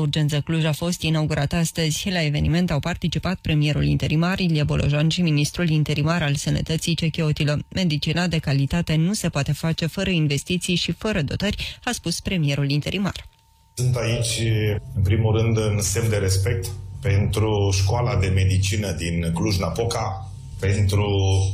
Urgență Cluj a fost inaugurat astăzi. La eveniment au participat premierul interimar Ilie Bolojan și ministrul interimar al Sănătății Ceche Otilă. Medicina de calitate nu se poate face fără investiții și fără dotări, a spus premierul interimar. Sunt aici, în primul rând, în semn de respect pentru școala de medicină din Cluj-Napoca, pentru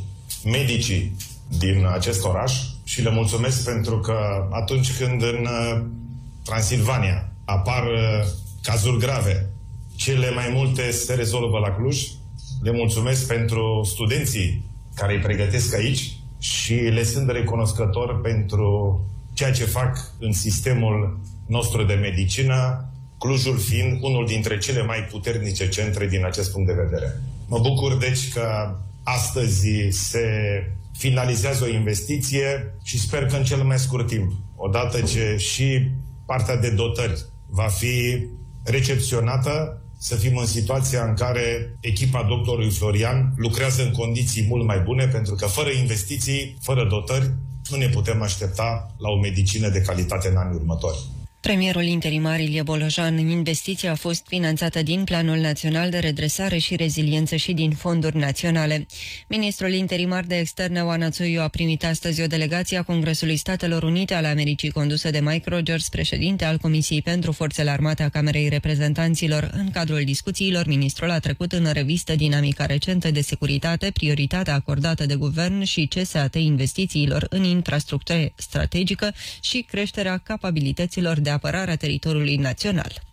medicii din acest oraș și le mulțumesc pentru că atunci când în Transilvania apar cazuri grave, cele mai multe se rezolvă la Cluj. Le mulțumesc pentru studenții care îi pregătesc aici și le sunt recunoscător pentru ceea ce fac în sistemul nostru de medicină, Clujul fiind unul dintre cele mai puternice centre din acest punct de vedere. Mă bucur, deci, că astăzi se finalizează o investiție și sper că în cel mai scurt timp, odată ce și partea de dotări va fi recepționată, să fim în situația în care echipa doctorului Florian lucrează în condiții mult mai bune, pentru că fără investiții, fără dotări, nu ne putem aștepta la o medicină de calitate în anii următori. Premierul interimar Ilie Bolojan, investiția a fost finanțată din Planul Național de Redresare și Reziliență și din fonduri naționale. Ministrul interimar de externe Oana Țoiu a primit astăzi o delegație a Congresului Statelor Unite ale Americii condusă de Mike Rogers, președinte al Comisiei pentru Forțele Armate a Camerei Reprezentanților. În cadrul discuțiilor, ministrul a trecut în revistă dinamica recentă de securitate, prioritatea acordată de guvern și CSAT investițiilor în infrastructură strategică și creșterea capabilităților de apărare a teritoriului național.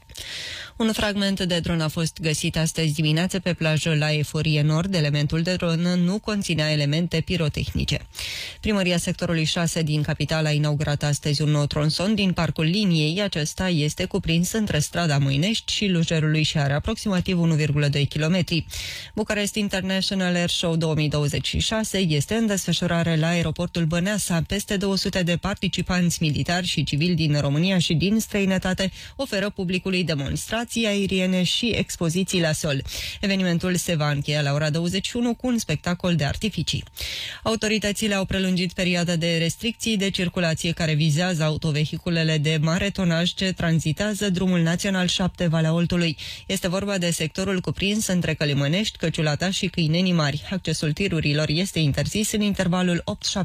Un fragment de dron a fost găsit astăzi dimineață pe plajă la Eforie Nord. Elementul de dron nu conținea elemente pirotehnice. Primăria sectorului 6 din capitală a inaugurat astăzi un nou tronson din parcul liniei. Acesta este cuprins între strada Moinești și Lujerului și are aproximativ 1,2 km. Bucharest International Air Show 2026 este în desfășurare la aeroportul Băneasa. Peste 200 de participanți militari și civili din România și din străinătate oferă publicului demonstrații aeriene și expoziții la sol. Evenimentul se va încheia la ora 21 cu un spectacol de artificii. Autoritățile au prelungit perioada de restricții de circulație care vizează autovehiculele de mare tonaj ce tranzitează drumul național 7 Valea Oltului. Este vorba de sectorul cuprins între Călimănești, Căciulata și Câinenii Mari. Accesul tirurilor este interzis în intervalul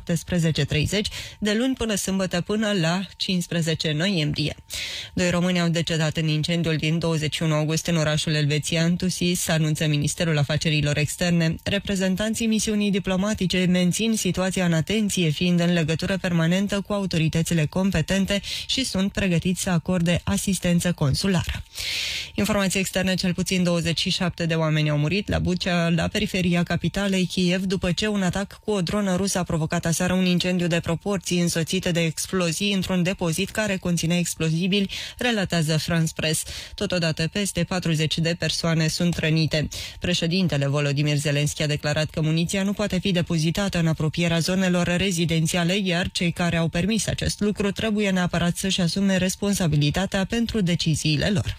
8-17:30 de luni până sâmbătă până la 15 noiembrie. Doi români au decedat în incendiul din 21 august în orașul elvețian Tusis, anunță Ministerul Afacerilor Externe. Reprezentanții misiunii diplomatice mențin situația în atenție, fiind în legătură permanentă cu autoritățile competente și sunt pregătiți să acorde asistență consulară. Informații externe: cel puțin 27 de oameni au murit la Bucea, la periferia capitalei Kiev, după ce un atac cu o dronă rusă a provocat aseară un incendiu de proporții însoțite de explozii într-un depozit care conținea explozibili, relatează France Press. Totodată, peste 40 de persoane sunt rănite. Președintele Volodymyr Zelensky a declarat că muniția nu poate fi depozitată în apropierea zonelor rezidențiale, iar cei care au permis acest lucru trebuie neapărat să-și asume responsabilitatea pentru deciziile lor.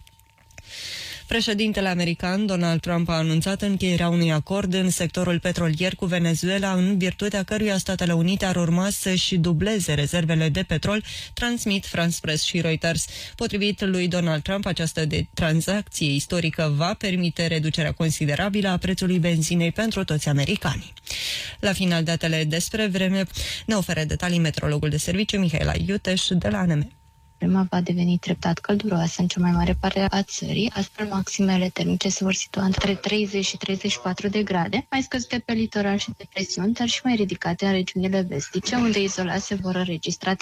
Președintele american Donald Trump a anunțat încheierea unui acord în sectorul petrolier cu Venezuela, în virtutea căruia Statele Unite ar urma să-și dubleze rezervele de petrol, transmit France Press și Reuters. Potrivit lui Donald Trump, această tranzacție istorică va permite reducerea considerabilă a prețului benzinei pentru toți americanii. La final, datele despre vreme ne oferă detalii meteorologul de serviciu Mihaela Iuteș de la ANM. Vremea va deveni treptat călduroasă în cea mai mare parte a țării, astfel maximele termice se vor situa între 30 și 34 de grade, mai scăzute pe litoral și depresiuni, dar și mai ridicate în regiunile vestice, unde izolat se vor înregistra 35-36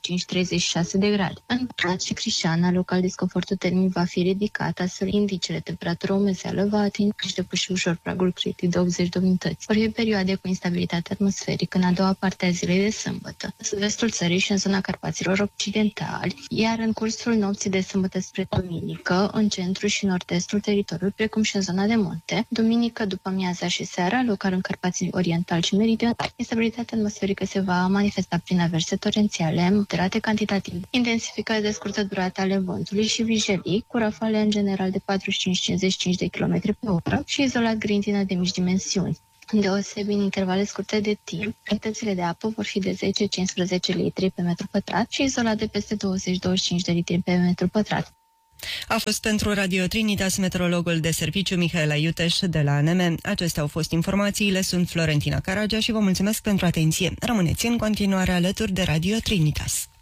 de grade. În Prat și Crișana, local disconfortul termic va fi ridicat, astfel indicele temperatură umezeală va atinge și depăși ușor pragul critic de 80 de unități. Vor fi perioade cu instabilitate atmosferică în a doua parte a zilei de sâmbătă. În sud-vestul țării și în zona Carpaților Occidentali, iar în cursul nopții de sâmbătă spre duminică, în centrul și nord-estul teritoriului, precum și în zona de munte, duminică după amiaza și seara, local în Carpații Oriental și Meridional, instabilitatea atmosferică se va manifesta prin averse torențiale, moderate cantitativ, intensificări de scurtă durată ale vântului și vijelii, cu rafale în general de 45-55 de km pe oră și izolat grindină de mici dimensiuni. Îndeosebi în intervale scurte de timp, cantitățile de apă vor fi de 10-15 litri pe metru pătrat și izolat de peste 20-25 de litri pe metru pătrat. A fost pentru Radio Trinitas meteorologul de serviciu Mihaela Iuteș de la ANM. Acestea au fost informațiile, sunt Florentina Caragea și vă mulțumesc pentru atenție. Rămâneți în continuare alături de Radio Trinitas.